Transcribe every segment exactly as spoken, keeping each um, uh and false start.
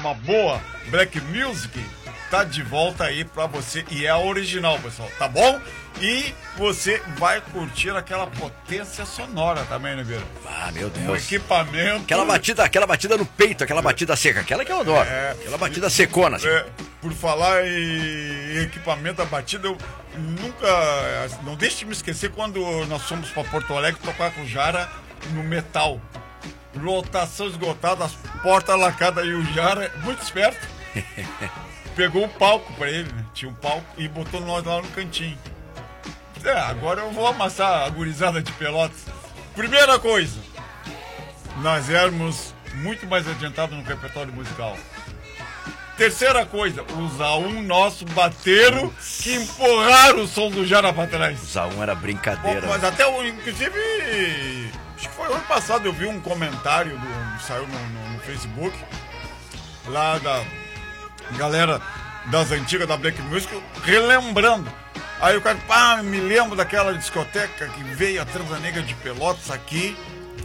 uma boa Black Music, tá de volta aí pra você. E é a original, pessoal, tá bom? E você vai curtir aquela potência sonora também, né, Beira? Ah, meu Deus. O equipamento... Aquela batida, aquela batida no peito, aquela batida seca, aquela que eu adoro. É, aquela batida secona, assim. É, por falar em equipamento da batida, eu nunca... Não deixe de me esquecer quando nós fomos pra Porto Alegre tocar com o Jara no metal. Lotação esgotada, as portas lacadas, e o Jara, muito esperto, pegou o palco pra ele, né? Tinha um palco e botou nós lá no cantinho. É, agora eu vou amassar a gurizada de Pelotas. Primeira coisa, nós éramos muito mais adiantados no repertório musical. Terceira coisa, os A um nosso bateram que empurraram o som do Jara pra trás. Os A um era brincadeira. Bom, mas até, o, inclusive, acho que foi ano passado eu vi um comentário, do, saiu no, no, no Facebook, lá da galera das antigas da Black Music, relembrando. Aí o cara, pá, me lembro daquela discoteca que veio a Transanegra de Pelotas aqui,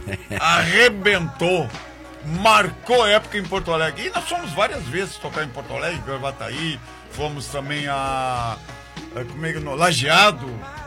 arrebentou, marcou época em Porto Alegre. E nós fomos várias vezes tocar em Porto Alegre, Gravataí, fomos também a, a como é que no Lajeado.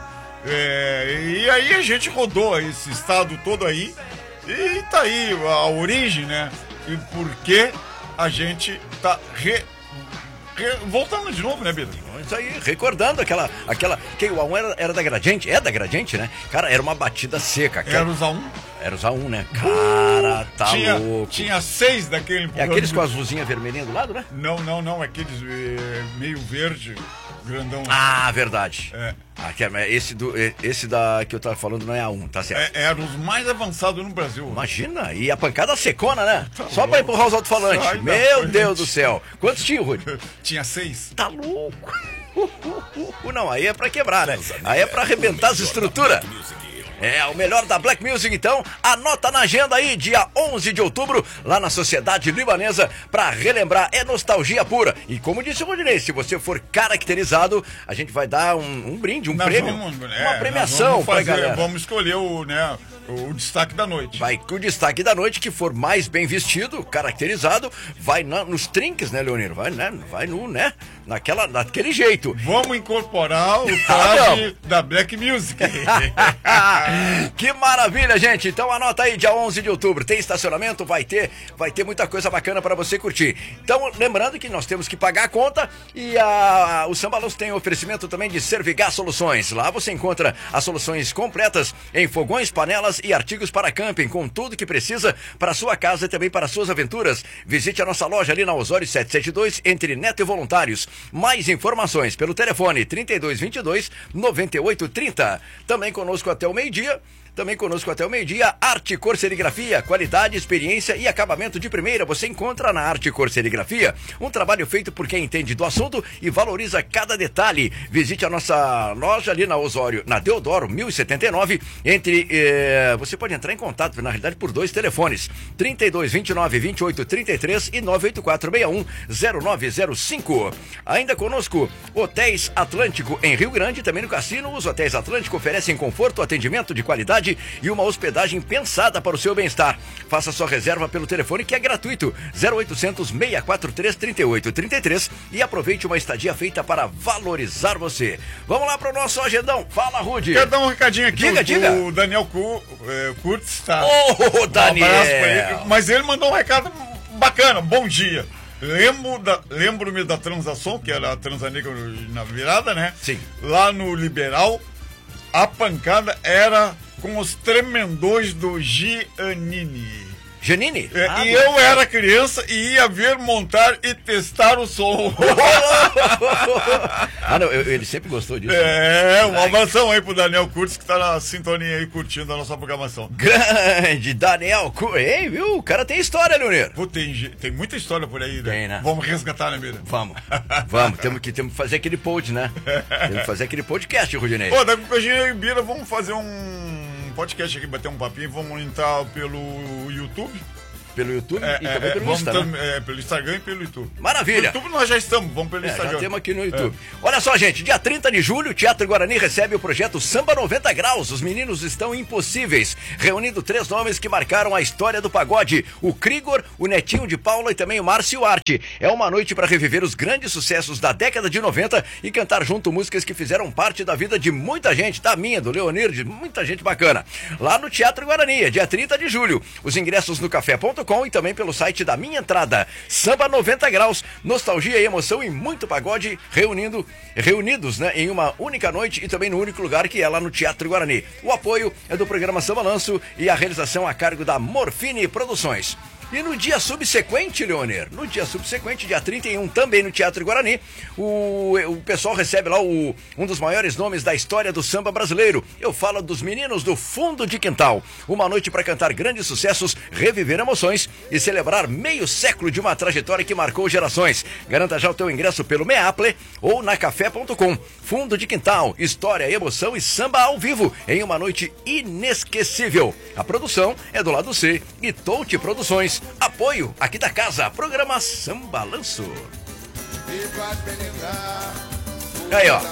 É, e aí a gente rodou esse estado todo aí, e tá aí a origem, né? E por que a gente tá re, re, voltando de novo, né, Bida? Isso aí, recordando aquela, aquela, que o A um era, era da Gradiente, é da Gradiente, né? Cara, era uma batida seca. Era Era, os A um? era os A um, né? Cara, tá tinha, louco. Tinha seis daquele... É aqueles com as luzinhas vermelhinhas do lado, né? Não, não, não, aqueles eh, meio verde, grandão. Ah, verdade. É. Aqui, esse, do, esse da que eu tava falando não é A um, tá certo? É, eram os mais avançados no Brasil. Imagina, e a pancada secona, né? Tá Só louco. pra empurrar os alto-falantes. Sai da Meu frente. Deus do céu. Quantos tinha, Rudy? Tinha seis. Tá louco. Não, aí é pra quebrar, né? Aí é pra arrebentar as estruturas. É, o melhor da Black Music, então, anota na agenda aí, dia onze de outubro, lá na Sociedade Libanesa, pra relembrar, é nostalgia pura. E como disse o Rodinei, se você for caracterizado, a gente vai dar um, um brinde, um Nós prêmio, vamos, é, uma nós premiação vamos pra fazer, galera. Vamos escolher o, né, o destaque da noite. Vai com o destaque da noite, que for mais bem vestido, caracterizado, vai na, nos trinques, né, Leonino? Vai, né? Vai no, né? Naquela, naquele jeito. Vamos incorporar o traje da Black Music. Que maravilha, gente. Então anota aí, dia onze de outubro. Tem estacionamento, vai ter, vai ter muita coisa bacana pra você curtir. Então, lembrando que nós temos que pagar a conta e a, o Samba Luz tem oferecimento também de Servigás Soluções. Lá você encontra as soluções completas em fogões, panelas e artigos para camping, com tudo que precisa para sua casa e também para suas aventuras. Visite a nossa loja ali na Osório setecentos e setenta e dois, entre Neto e Voluntários. Mais informações pelo telefone trinta e dois, vinte e dois, noventa e oito, trinta. Também conosco até o meio-dia. Também conosco até o meio-dia, Arte Cor Serigrafia, qualidade, experiência e acabamento de primeira. Você encontra na Arte Cor Serigrafia, um trabalho feito por quem entende do assunto e valoriza cada detalhe. Visite a nossa loja ali na Osório, na Deodoro mil e setenta e nove, entre, eh, você pode entrar em contato, na realidade, por dois telefones, trinta e dois, vinte e nove, vinte e oito, trinta e três e nove oito quatro seis um, zero nove zero cinco. Ainda conosco, Hotéis Atlântico em Rio Grande, também no Cassino. Os Hotéis Atlântico oferecem conforto, atendimento de qualidade e uma hospedagem pensada para o seu bem-estar. Faça sua reserva pelo telefone, que é gratuito, zero oitocentos, seis quatro três, três oito três três, e aproveite uma estadia feita para valorizar você. Vamos lá para o nosso agendão. Fala, Rudy. Quero dar um recadinho aqui. Diga, o, diga. O Daniel Cu, é, Kurtz tá. Ô, Daniel. Um abraço pra ele. Mas ele mandou um recado bacana. Bom dia. Lembro da, lembro-me da Transação, que era a Transanegra na virada, né? Sim. Lá no Liberal, a pancada era com os tremendões do Giannini. Janine? É, Ah, e bom. eu era criança e ia ver, montar e testar o som. Ah, não, eu- ele sempre gostou disso. É, um abração aí pro Daniel Kurtz, que tá na sintonia aí curtindo a nossa programação. Grande Daniel Cu... Ei, viu? O cara tem história, Leonir. Pô, tem, ge- tem muita história por aí, né? Tem, né? Vamos resgatar, né, Mira? Vamos, vamos, temos que, temos que fazer aquele pod, né? Temos que fazer aquele podcast, Rudinei. Pô, daqui a pouquinho eu e Bira vamos fazer um podcast aqui, bater um papinho, vamos entrar pelo YouTube Pelo YouTube É, e também é, pelo vamos Insta, tam- né? é, pelo Instagram e pelo YouTube. Maravilha. No YouTube nós já estamos, vamos pelo É, Instagram. já temos aqui no YouTube. É. Olha só, gente, dia trinta de julho, o Teatro Guarani recebe o projeto Samba noventa Graus. Os meninos estão impossíveis, reunindo três nomes que marcaram a história do pagode: o Krigor, o Netinho de Paula e também o Márcio Arte. É uma noite para reviver os grandes sucessos da década de noventa e cantar junto músicas que fizeram parte da vida de muita gente, da minha, do Leonir, de muita gente bacana. Lá no Teatro Guarani, dia trinta de julho. Os ingressos no café ponto com e também pelo site da Minha Entrada. Samba noventa Graus, nostalgia e emoção e muito pagode reunindo, reunidos né, em uma única noite e também no único lugar, que é lá no Teatro Guarani. O apoio é do programa Samba Lanço e a realização a cargo da Morfine Produções. E no dia subsequente, Leonir, no dia subsequente, dia trinta e um, também no Teatro Guarani, o, o pessoal recebe lá o, um dos maiores nomes da história do samba brasileiro. Eu falo dos meninos do Fundo de Quintal. Uma noite para cantar grandes sucessos, reviver emoções e celebrar meio século de uma trajetória que marcou gerações. Garanta já o teu ingresso pelo Meaple ou na café ponto com. Fundo de Quintal, história, emoção e samba ao vivo em uma noite inesquecível. A produção é do lado C e Touti Produções. Apoio aqui da casa, programa Samba Lanço. Aí, ó.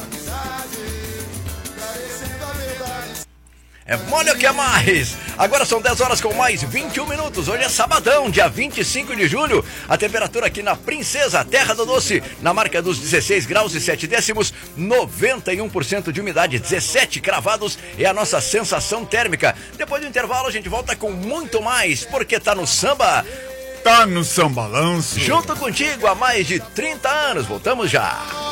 É mole o que é mais. Agora são dez horas com mais vinte e um minutos. Hoje é sabadão, dia vinte e cinco de julho. A temperatura aqui na Princesa, Terra do Doce, na marca dos dezesseis graus e sete décimos, noventa e um por cento de umidade, dezessete cravados é a nossa sensação térmica. Depois do intervalo a gente volta com muito mais, porque tá no samba. Tá no Samba Lanço. Junto contigo há mais de trinta anos. Voltamos já.